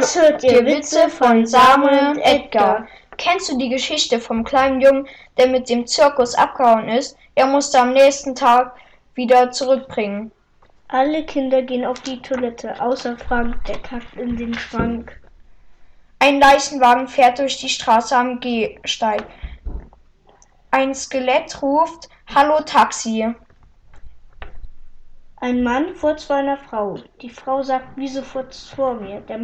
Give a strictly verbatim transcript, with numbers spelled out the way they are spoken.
Was hört ihr? Witze von Samuel und Edgar. Kennst du die Geschichte vom kleinen Jungen, der mit dem Zirkus abgehauen ist? Er musste am nächsten Tag wieder zurückbringen. Alle Kinder gehen auf die Toilette, außer Frank, der kackt in den Schrank. Ein Leichenwagen fährt durch die Straße am Gehsteig. Ein Skelett ruft: Hallo Taxi. Ein Mann furzt vor einer Frau. Die Frau sagt: Wieso furzt vor mir? Der